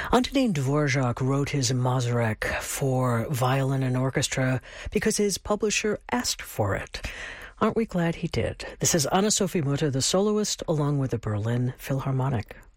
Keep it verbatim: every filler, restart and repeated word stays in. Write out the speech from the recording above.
Antonin Dvorak wrote his Mazurek for violin and orchestra because his publisher asked for it. Aren't we glad he did? This is Anna-Sophie Mutter, the soloist, along with the Berlin Philharmonic.